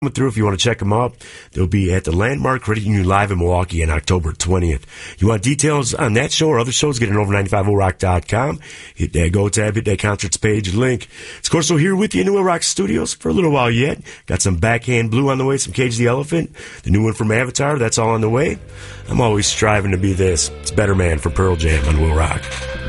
through if you want to check them out. They'll be at the Landmark Credit Union Live in Milwaukee on October 20th. You want details on that show or other shows, get on over950rock.com. Hit that Go tab, hit that concerts page link. It's Corso here with you in New Rock Studios for a little while yet. Got some Backhand Blue on the way, some Cage the Elephant, the new one from Avatar, that's all on the way. I'm always striving to be this. It's Better Man for Pearl Jam on Will Rock.